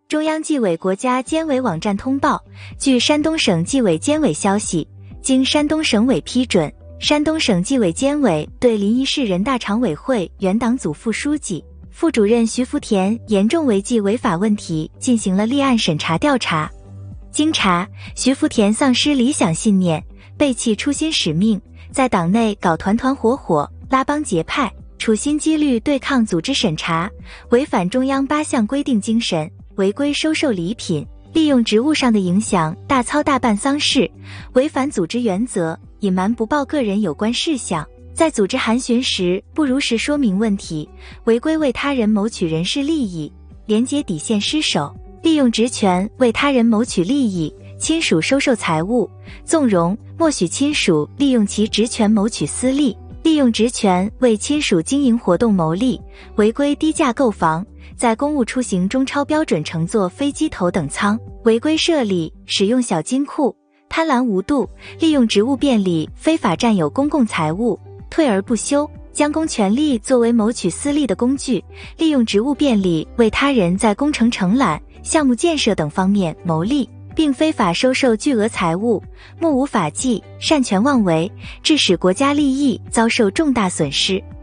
中央纪委国家监委网站通报，据山东省纪委监委消息，经山东省委批准，山东省纪委监委对临沂市人大常委会原党组副书记、副主任徐福田严重违纪违法问题进行了立案审查调查。经查，徐福田丧失理想信念，背弃初心使命，在党内搞团团伙伙、拉帮结派，处心积虑对抗组织审查，违反中央8项规定精神，违规收受礼品，利用职务上的影响大操大办丧事，违反组织原则，隐瞒不报个人有关事项，在组织函询时不如实说明问题，违规为他人谋取人事利益，廉洁底线失守，利用职权为他人谋取利益，亲属收受财物，纵容默许亲属利用其职权谋取私利，利用职权为亲属经营活动牟利，违规低价购房，在公务出行中超标准乘坐飞机头等舱，违规设立使用小金库，贪婪无度，利用职务便利非法占有公共财物，退而不休，将公权力作为谋取私利的工具，利用职务便利为他人在工程承揽、项目建设等方面牟利，并非法收受巨额财物，目无法纪，擅权妄为，致使国家利益遭受重大损失。